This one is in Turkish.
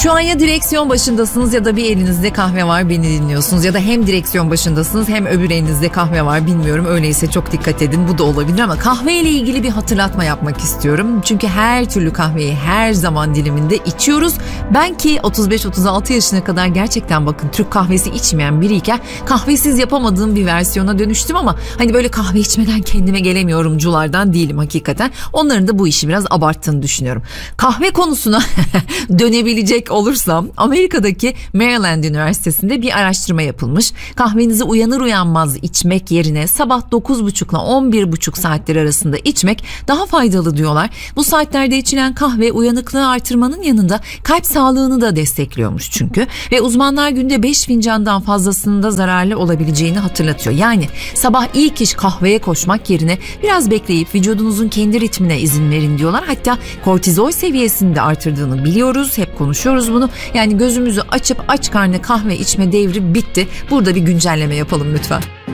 Şu an ya direksiyon başındasınız ya da bir elinizde kahve var, beni dinliyorsunuz. Ya da hem direksiyon başındasınız hem öbür elinizde kahve var, bilmiyorum. Öyleyse çok dikkat edin, bu da olabilir ama kahveyle ilgili bir hatırlatma yapmak istiyorum. Çünkü her türlü kahveyi her zaman diliminde içiyoruz. Ben ki 35-36 yaşına kadar gerçekten bakın Türk kahvesi içmeyen biriyken kahvesiz yapamadığım bir versiyona dönüştüm ama hani böyle kahve içmeden kendime gelemiyorumculardan değilim hakikaten. Onların da bu işi biraz abarttığını düşünüyorum. Kahve konusuna dönebilecek olursam, Amerika'daki Maryland Üniversitesi'nde bir araştırma yapılmış. Kahvenizi uyanır uyanmaz içmek yerine sabah 9.30 ile 11.30 saatleri arasında içmek daha faydalı diyorlar. Bu saatlerde içilen kahve uyanıklığı artırmanın yanında kalp sağlığını da destekliyormuş çünkü. Ve uzmanlar günde 5 fincandan fazlasının da zararlı olabileceğini hatırlatıyor. Yani sabah ilk iş kahveye koşmak yerine biraz bekleyip vücudunuzun kendi ritmine izin verin diyorlar. Hatta kortizol seviyesini de artırdığını biliyoruz. Hep konuşuyoruz bunu. Yani gözümüzü açıp aç karnına kahve içme devri bitti. Burada bir güncelleme yapalım lütfen.